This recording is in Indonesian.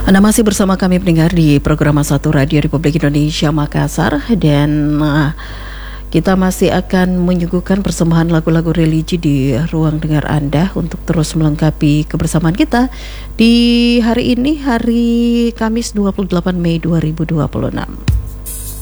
Anda masih bersama kami pendengar di program Satu Radio Republik Indonesia Makassar, dan kita masih akan menyuguhkan persembahan lagu-lagu religi di ruang dengar Anda untuk terus melengkapi kebersamaan kita di hari ini, hari Kamis 28 Mei 2026.